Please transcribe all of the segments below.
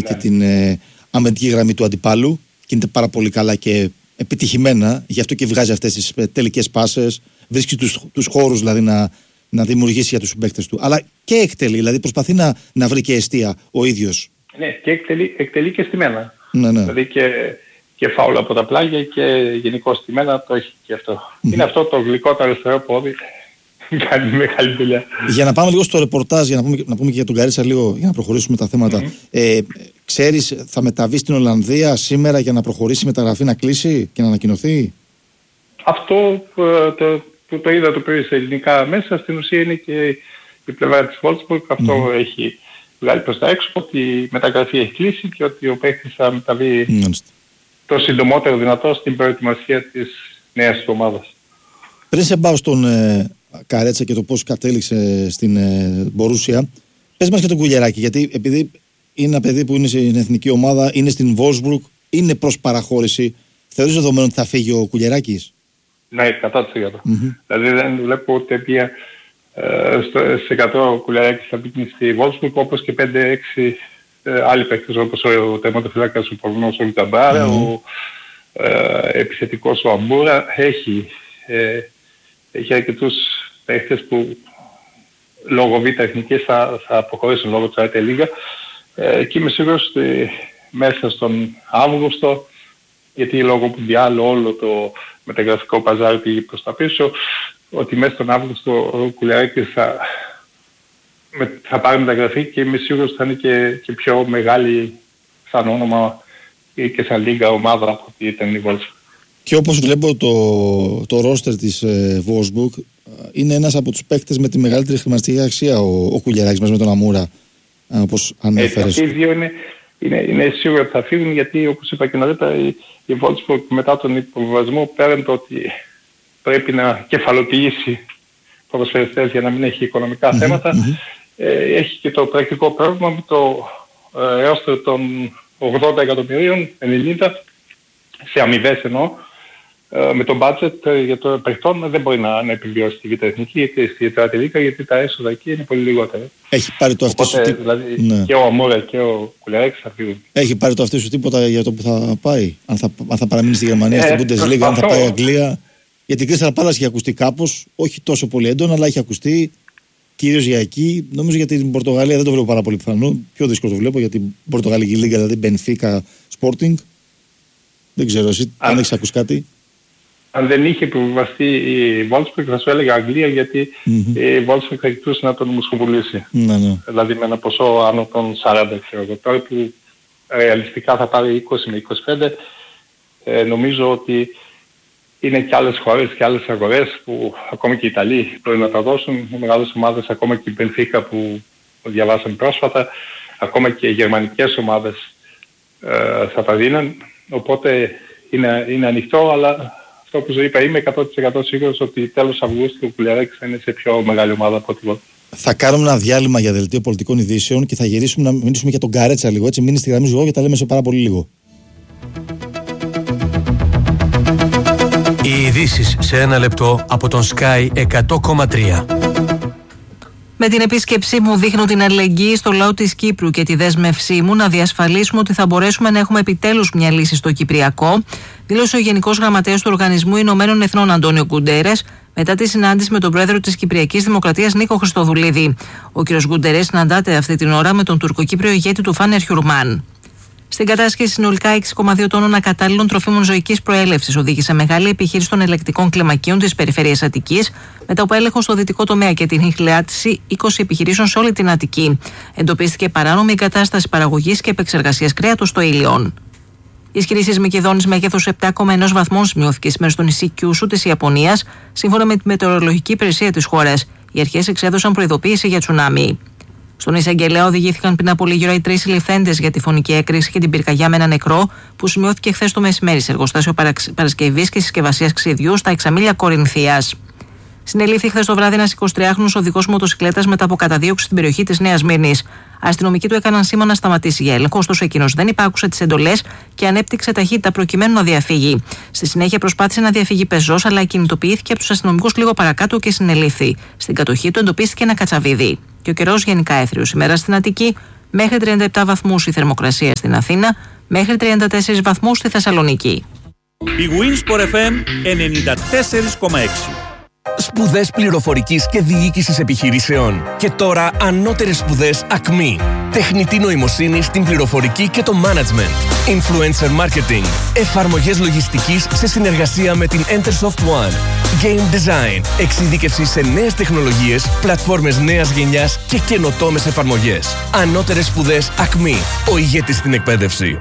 και την αμυντική γραμμή του αντιπάλου. Κινείται πάρα πολύ καλά και επιτυχημένα. Γι' αυτό και βγάζει αυτές τις τελικές πάσες. Βρίσκει τους χώρους δηλαδή να δημιουργήσει για τους συμπαίκτες του. Αλλά και εκτελεί, δηλαδή προσπαθεί να βρει και εστία ο ίδιος. Ναι, και εκτελεί και στημένα. Ναι. Δηλαδή και φάουλα από τα πλάγια και γενικώς στημένα το έχει και αυτό. Είναι αυτό το γλυκό το αριστερό πόδι. Κάνει μεγάλη δουλειά. Για να πάμε λίγο στο ρεπορτάζ, για να πούμε και για τον Καρέτσα λίγο, για να προχωρήσουμε τα θέματα. Ξέρεις, θα μεταβεί στην Ολλανδία σήμερα για να προχωρήσει η μεταγραφή, να κλείσει και να ανακοινωθεί? Αυτό που το είδα το πρωί σε ελληνικά μέσα, στην ουσία είναι και η πλευρά της Wolfsburg. Αυτό έχει βγάλει προς τα έξω, ότι η μεταγραφή έχει κλείσει και ότι ο παίκτης θα μεταβεί το συντομότερο δυνατό στην προετοιμασία της νέας του ομάδας. Πριν σε πάω στον Καρέτσα και το πώς κατέληξε στην Μπορούσια, πες μας και τον Κουλιεράκη, γιατί επειδή είναι ένα παιδί που είναι στην εθνική ομάδα, είναι στην Wolfsburg, είναι προς παραχώρηση. Θεωρείς δεδομένο ότι θα φύγει ο Κουλιεράκης? Ναι, 100%. Δηλαδή δεν βλέπω ούτε πια σε 100 Κουλιεράκης θα μπει στη Wolfsburg, όπως και 5-6 άλλοι παίκτες, όπως ο τερματοφυλάκας ο Πολωνός ο Λιταμπάρα, ο επιθετικός ο Αμπούρα. Έχει αρκετούς παίκτες που λόγω β' εθνικής θα αποχωρήσουν λόγω της Ράτε Λίγα, και είμαι σίγουρος ότι μέσα στον Αύγουστο, γιατί λόγω Μουντιάλ όλο το μεταγραφικό παζάρι πήγε προς τα πίσω, ότι μέσα στον Αύγουστο ο Κουλιεράκης θα πάρει μεταγραφή και είμαι σίγουρος ότι θα είναι και πιο μεγάλη σαν όνομα και σαν λίγα ομάδα από ό,τι ήταν η Wolfsburg. Και όπως βλέπω το ρόστερ της Wolfsburg, είναι ένας από τους παίκτες με τη μεγαλύτερη χρηματιστική αξία ο Κουλιεράκης μαζί με τον Αμούρα, όπως ανέφερες. Αυτοί οι δύο είναι σίγουρο ότι θα φύγουν, γιατί όπως είπα και νωρίτερα, η Wolfsburg μετά τον υποβιβασμό, πέραν το ότι πρέπει να κεφαλοποιήσει ποδοσφαιριστές για να μην έχει οικονομικά θέματα, έχει και το πρακτικό πρόβλημα με το ρόστερ των 80 εκατομμυρίων, 90, σε αμοιβές εννοώ, με το budget για το παιχτών δεν μπορεί να επιβιώσει τη Β' Εθνική είτε στη Τετάρτη Λίγα, γιατί τα έσοδα εκεί είναι πολύ λιγότερα. Έχει πάρει το αυτή σου τίποτα? Δηλαδή και ο Αμούρα και ο Κουλιεράκης θα φύγουν. Έχει πάρει το αυτή σου τίποτα για το που θα πάει? Αν θα παραμείνει στη Γερμανία, στην Bundesliga, αν θα πάει Αγγλία? Γιατί η Crystal Palace έχει ακουστεί κάπως, όχι τόσο πολύ έντονα, αλλά έχει ακουστεί κυρίως για εκεί. Νομίζω για την Πορτογαλία δεν το βλέπω πάρα πολύ πιθανό. Πιο δύσκολο το βλέπω για την Πορτογαλική Λίγα, δηλαδή Benfica, Sporting. Δεν ξέρω, εσύ αν έχεις ακούσει κάτι? Αν δεν είχε επιβιβαστεί η Wolfsburg θα σου έλεγα Αγγλία, γιατί η Wolfsburg θα κοιτούσε να τον μουσχοβουλήσει. Δηλαδή με ένα ποσό άνω των 40, ξέρω εγώ. Τώρα που ρεαλιστικά θα πάρει 20 με 25, νομίζω ότι είναι και άλλες χώρες και άλλες αγορές που ακόμη και οι Ιταλοί πρέπει να τα δώσουν. Οι μεγάλες ομάδες, ακόμα και η Benfica που διαβάσαμε πρόσφατα, ακόμα και οι γερμανικές ομάδες θα τα δίνουν. Οπότε είναι ανοιχτό, αλλά αυτό που σου είπα, είμαι 100% σίγουρος ότι τέλος Αυγούστου ο Κουλιεράκης θα είναι σε πιο μεγάλη ομάδα από ό,τι εγώ. Θα κάνουμε ένα διάλειμμα για δελτίο πολιτικών ειδήσεων και θα γυρίσουμε να μιλήσουμε για τον Καρέτσα λίγο. Έτσι, μείνει στη γραμμή ζωή και τα λέμε σε πάρα πολύ λίγο. Οι ειδήσεις σε ένα λεπτό από τον Sky 100,3. Με την επίσκεψή μου δείχνω την αλληλεγγύη στο λαό της Κύπρου και τη δέσμευσή μου να διασφαλίσουμε ότι θα μπορέσουμε να έχουμε επιτέλους μια λύση στο Κυπριακό, δήλωσε ο Γενικός Γραμματέας του Οργανισμού Ηνωμένων Εθνών Αντώνιο Γκούντερες μετά τη συνάντηση με τον πρόεδρο της Κυπριακής Δημοκρατίας Νίκο Χριστοδουλίδη. Ο κ. Γκούντερες συναντάται αυτή την ώρα με τον τουρκοκύπριο ηγέτη του Φάνερ Χιουρμάν. Στην κατάσχεση συνολικά 6,2 τόνων ακατάλληλων τροφίμων ζωικής προέλευσης οδήγησε μεγάλη επιχείρηση των ελεκτικών κλιμακίων της περιφέρειας Αττικής, μετά από έλεγχο στο δυτικό τομέα και την ηχηλεάτιση 20 επιχειρήσεων σε όλη την Αττική. Εντοπίστηκε παράνομη εγκατάσταση παραγωγής και επεξεργασίας κρέατος στο Ήλιον. Η ισχυρή σεισμική δόνηση μέγεθος 7,1 βαθμών σημειώθηκε σήμερα στο νησί Κιούσου της Ιαπωνίας, σύμφωνα με τη μετεωρολογική υπηρεσία της χώρας. Οι αρχές εξέδωσαν προειδοποίηση για τσουνάμι. Στον Εισαγγελέα οδηγήθηκαν πριν από λίγη ώρα οι 3 συλληφθέντες για τη φωνική έκρηξη και την πυρκαγιά με ένα νεκρό που σημειώθηκε χθες το μεσημέρι σε εργοστάσιο παρασκευής και συσκευασίας ξυδιού στα Εξαμήλια Κορινθίας. Συνελήφθη χθες το βράδυ ένας 23χρονος οδηγός μοτοσυκλέτας μετά από καταδίωξη στην περιοχή της Νέας Μύρνης. Αστυνομικοί του έκαναν σήμα να σταματήσει για έλεγχο, ωστόσο εκείνος δεν υπάκουσε τις εντολές και ανέπτυξε ταχύτητα προκειμένου να διαφύγει. Στη συνέχεια προσπάθησε να διαφύγει πεζός, αλλά κινητοποιήθηκε από τους αστυνομικούς λίγο παρακάτω και συνελήφθη. Στην κατοχή του εντοπίστηκε ένα κατσαβίδι. Και ο καιρός γενικά έθριος ημέρα στην Αττική, μέχρι 37 βαθμούς η θερμοκρασία στην Αθήνα, μέχρι 34 βαθμούς στη Θεσσαλονίκη. Η Winsport FM 94,6. Σπουδές πληροφορικής και διοίκησης επιχειρήσεων. Και τώρα ανώτερες σπουδές ΑΚΜΗ. Τεχνητή νοημοσύνη στην πληροφορική και το management. Influencer marketing. Εφαρμογές λογιστικής σε συνεργασία με την Entersoft One. Game design. Εξειδίκευση σε νέες τεχνολογίες, πλατφόρμες νέας γενιάς και καινοτόμες εφαρμογές. Ανώτερες σπουδές ΑΚΜΗ. Ο ηγέτης στην εκπαίδευση.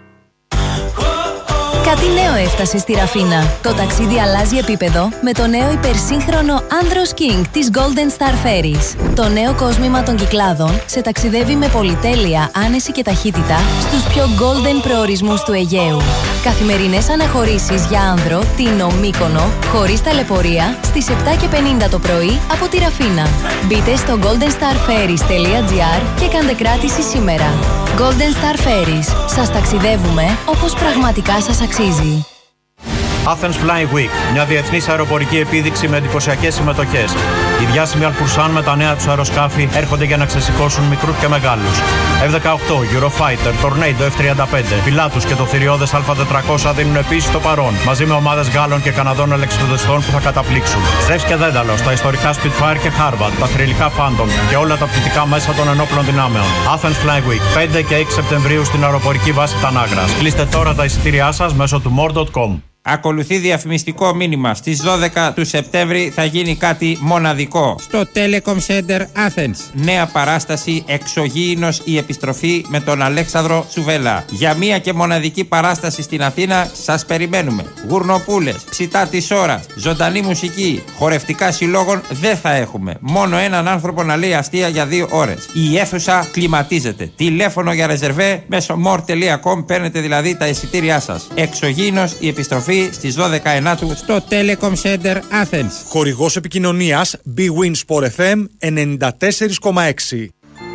Κάτι νέο έφτασε στη Ραφίνα. Το ταξίδι αλλάζει επίπεδο με το νέο υπερσύγχρονο Andros King της Golden Star Ferries. Το νέο κόσμημα των Κυκλάδων σε ταξιδεύει με πολυτέλεια, άνεση και ταχύτητα στους πιο golden προορισμούς του Αιγαίου. Καθημερινές αναχωρήσεις για άνδρο, Τίνο, Μύκονο, χωρίς ταλαιπωρία, στις 7:50 το πρωί από τη Ραφίνα. Μπείτε στο goldenstarferries.gr και κάντε κράτηση σήμερα. Golden Star Ferries. Σας ταξιδεύουμε όπως πραγματικά σας αξίζει. Athens Flying Week, μια διεθνής αεροπορική επίδειξη με εντυπωσιακές συμμετοχές. Οι διάσημοι Αλφουρσάν με τα νέα τους αεροσκάφη έρχονται για να ξεσηκώσουν μικρούς και μεγάλους. F-18, Eurofighter, Tornado F-35, Pilatus και το θηριώδες Α400 δίνουν επίσης το παρόν, μαζί με ομάδες Γάλλων και Καναδών ελεξιπτοδεστών που θα καταπλήξουν. Ζεύς και Δένταλος, τα ιστορικά Spitfire και Harvard, τα θρυλικά Phantom και όλα τα πτυτικά μέσα των ενόπλων δυνάμεων. Athens Flying Week, 5 και 6 Σεπτεμβρίου στην αεροπορική βάση Τανάγρας. Κλείστε τώρα τα εισιτήριά σας μέσω του more.com. Ακολουθεί διαφημιστικό μήνυμα. Στις 12 του Σεπτέμβρη θα γίνει κάτι μοναδικό στο Telecom Center Athens. Νέα παράσταση Εξωγήινος η επιστροφή με τον Αλέξανδρο Σουβέλα. Για μία και μοναδική παράσταση στην Αθήνα σας περιμένουμε. Γουρνοπούλες, ψητά της ώρας, ζωντανή μουσική, χορευτικά συλλόγων δεν θα έχουμε. Μόνο έναν άνθρωπο να λέει αστεία για 2 ώρες. Η αίθουσα κλιματίζεται. Τηλέφωνο για ρεζερβέ μέσω more.com παίρνετε δηλαδή τα εισιτήριά σας. Εξωγήινος η επιστροφή στις 12 Ενάτου στο Telecom Center Athens. Χορηγός επικοινωνίας Bwin Sport FM 94,6.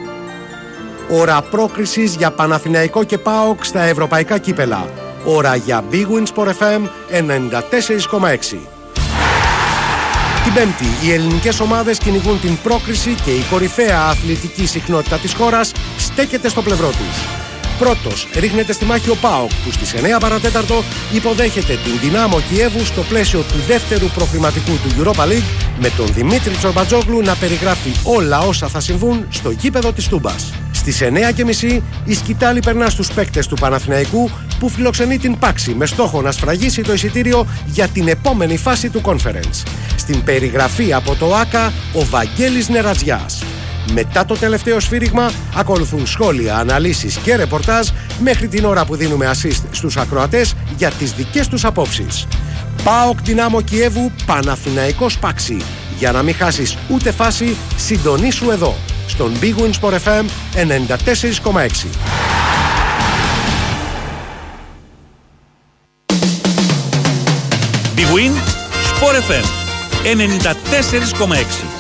Ώρα πρόκρισης για Παναθηναϊκό και ΠΑΟΚ στα ευρωπαϊκά κύπελα. Ώρα για Bwin Sport FM 94,6. Την Πέμπτη, οι ελληνικές ομάδες κυνηγούν την πρόκριση και η κορυφαία αθλητική συχνότητα της χώρας στέκεται στο πλευρό τους. Πρώτος ρίχνεται στη μάχη ο ΠΑΟΚ που στις 9 παρατέταρτο υποδέχεται την Δυνάμο Κιέβου στο πλαίσιο του δεύτερου προκριματικού του Europa League με τον Δημήτρη Τσορμπατζόγλου να περιγράφει όλα όσα θα συμβούν στο γήπεδο της Τούμπας. Στις 9:30 η σκητάλη περνά στους παίκτες του Παναθηναϊκού που φιλοξενεί την Πάξη με στόχο να σφραγίσει το εισιτήριο για την επόμενη φάση του Conference. Στην περιγραφή από το ΆΚΑ ο Βαγγέλης Νερατζιάς. Μετά το τελευταίο σφύριγμα ακολουθούν σχόλια, αναλύσεις και ρεπορτάζ μέχρι την ώρα που δίνουμε assist στους ακροατές για τις δικές τους απόψεις. ΠΑΟΚ Δυνάμο Κιέβου, Παναθηναϊκός Πάξη. Για να μην χάσεις ούτε φάση, συντονίσου εδώ, στον Bwin Sport FM 94,6. Bwin Sport FM 94,6.